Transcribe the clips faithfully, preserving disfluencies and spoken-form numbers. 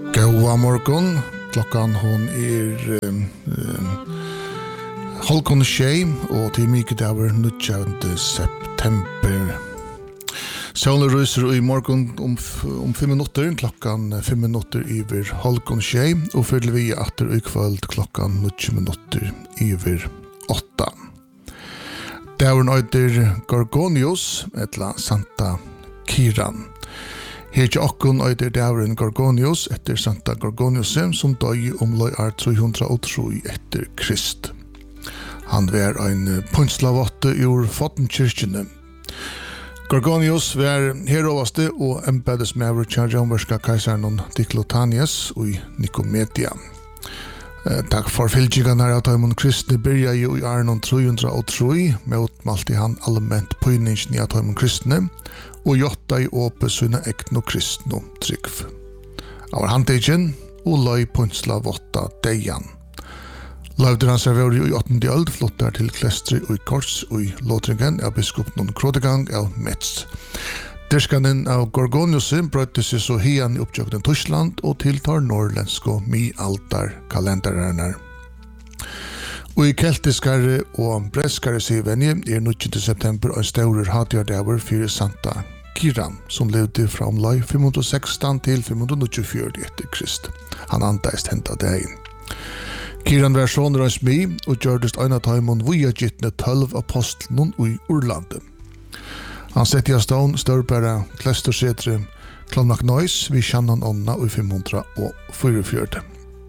Goa morgon, klokkan hon er um, um, halvkon tjei, og til mykje dager nitjande september. Solen ryser i morgon om, om fem minutter, klokkan fem minutter iver halvkon tjei, og følger vi atter i kveld klokkan nitjo minutter iver åtta. Dageren øyder Gorgonius, etla Santa Kiran. Her til okkon øyder dageren Gorgonius etter Santa Gorgonius som døy om løy er tre hundre og tre etter Krist. Han var en punslavotte ur Fottenkirkene. Gorgonius var herovaste og embedesmæver til romerska kaisaren Diklotanias og Nikomedia. Eh, takk for fylgjigane her at han kristne byrja jo i Arnon tre hundre og tre, motmalte han allment pøyningen i at han kristne, og jotta i åpe sine ekno kristne trygg. Av handtegen, og løy puntsla votta deian. Løyvder han serverer i åttende øld, flottar til klestre og i kors og i låtringen av biskopen Krodegang av Metz. Derskanen av Gorgoniusen brøtte seg så hian i opptjøkken Tyskland og tiltar norrlensko mi-altar kalendarerne. Og i keltiskare og breskare sivenje er nitjande september en staurer hatjardaver for Santa Kiran, som levde fra omlai fem hundre og sekstan til fem hundre og tjuefire etter Krist. Han antaist henta dagen. Kiran var sånner av smi og gjørdest ein av taimon via gittne tølv apostlen i Urlandet. Han sette i stånd størrbæra klestersetre Clonmacnois vid Shannon Onna i fem hundre og fyrtifire.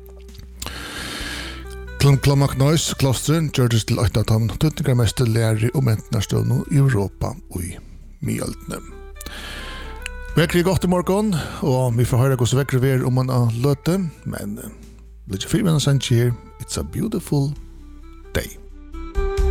Clonmacnois klosteren gjørdes til åtta tom tutningarmester lærer og mentnarstøvno i Europa og i Mialdene. Vekkri godt i morgon, og vi får høre hos vekkri ver om man har løte, men litt fyrir menn sannsjer, it's a beautiful day.